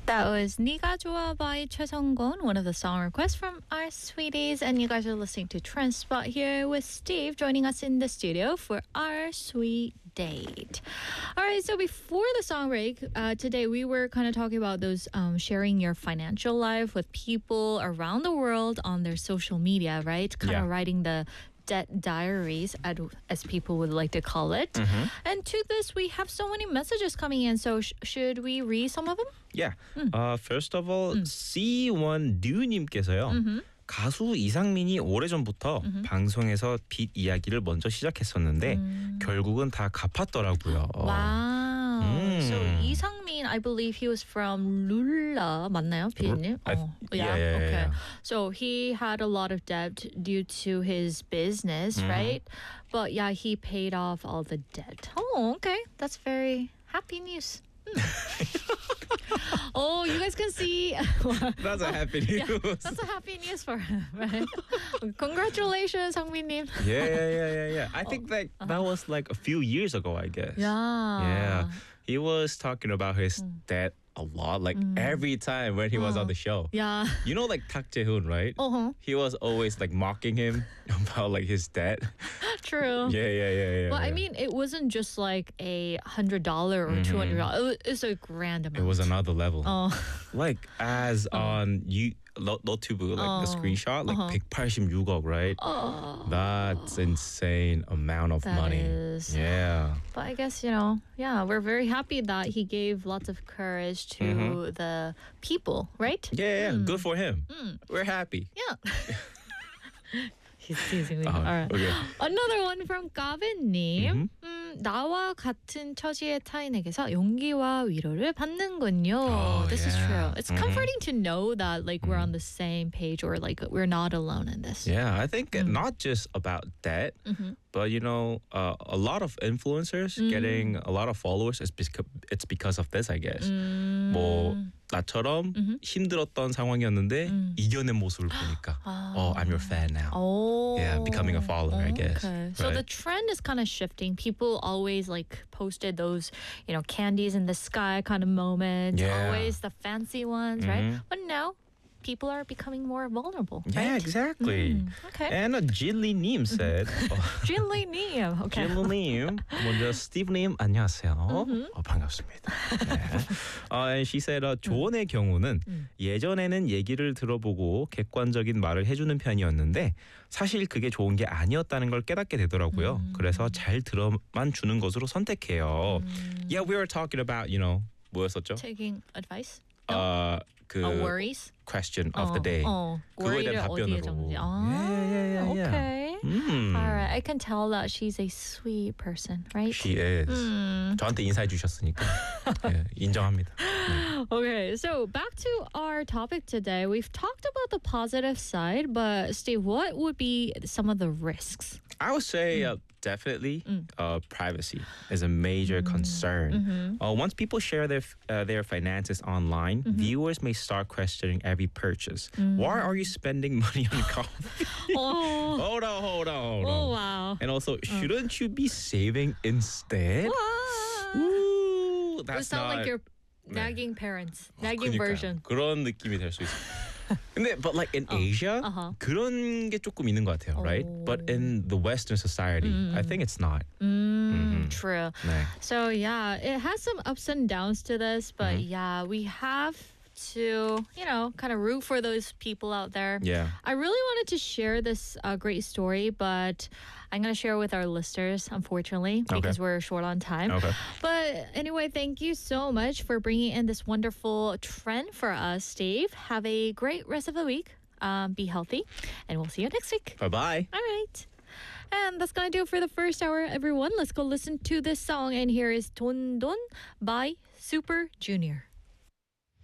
That was 네가 좋아 by 최성곤, one of the song requests from our sweeties. And you guys are listening to Trendspot here with Steve joining us in the studio for our sweet date. All right, so before the song break, today we were kind of talking about those sharing your financial life with people around the world on their social media, right? Kind of writing the debt diaries, as people would like to call it. And to this, we have so many messages coming in. So should we read some of them? Yeah. First of all, C1du님께서요. 가수 이상민이 오래전부터 방송에서 빚 이야기를 먼저 시작했었는데 결국은 다 갚았더라고요. Wow. So 이상민, I believe he was from 룰라 맞나요, 피디님? Okay. So he had a lot of debt due to his business, right? But yeah, he paid off all the debt. Oh, okay. That's very happy news. Oh, you guys can see. That's a happy news. Yeah, that's a happy news for him, right? Congratulations, 상민님. Yeah. I think that was like a few years ago, I guess. Yeah. He was talking about his debt a lot, like every time when he was on the show. Yeah. You know, like Tak Jae-hoon, right? He was always like mocking him about like his debt. True. Yeah. Well, I mean, it wasn't just like $100 or $200. It's a grand amount. It was another level. Like as on 너튜브, like the screenshot, like 186억, right? That's insane amount of money. Is. Yeah. But I guess, we're very happy that he gave lots of courage to the people, right? Yeah. Good for him. We're happy. Yeah. He's teasing me. All right. Okay. Another one from 가빈님. 나와 같은 처지의 타인에게서 용기와 위로를 받는군요. This is true. It's comforting to know that like we're on the same page or like we're not alone in this. Yeah, I think not just about debt, but a lot of influencers getting a lot of followers. It's because of this, I guess. 뭐 나처럼 힘들었던 상황이었는데 이겨낸 모습을 보니까 I'm your fan now. Yeah, becoming a follower, I guess. Okay. So the trend is kind of shifting. People always like posted those, candies in the sky kind of moments. Yeah. Always the fancy ones, right? But now people are becoming more vulnerable. Yeah, right? exactly. Okay. And Jilly-님 said. Jilly-님. Okay. Jilly-님. 먼저 Steve-님 안녕하세요. 반갑습니다. 네. And she said 조언의 경우는 예전에는 얘기를 들어보고 객관적인 말을 해주는 편이었는데 사실 그게 좋은 게 아니었다는 걸 깨닫게 되더라고요. 그래서 잘 들어만 주는 것으로 선택해요. Yeah, we were talking about, 뭐였었죠? Taking advice? 그 worries? question of the day. 그거에 대한 답변으로. Yeah. Okay. All right. I can tell that she's a sweet person, right? She is. 저한테 인사해 주셨으니까 네, 인정합니다. Okay, so back to our topic today. We've talked about the positive side, but Steve, what would be some of the risks? I would say definitely privacy is a major concern. Once people share their finances online, viewers may start questioning every purchase. Why are you spending money on coffee? Hold on. Oh, wow. And also, shouldn't you be saving instead? Ooh, You that's sound not... like your nagging parents, nagging 그러니까요. version. 그런 느낌이 될 수 있어요. but like in Asia, 그런 게 조금 있는 것 같아요, right? But in the Western society, I think it's not. True. 네. So yeah, it has some ups and downs to this, but yeah, we have to, kind of root for those people out there. Yeah. I really wanted to share this great story, but I'm going to share with our listeners, unfortunately, because we're short on time. Okay. But anyway, thank you so much for bringing in this wonderful trend for us, Steve. Have a great rest of the week. Be healthy, and we'll see you next week. Bye-bye. All right. And that's going to do it for the first hour, everyone. Let's go listen to this song. And here is Don Don by Super Junior.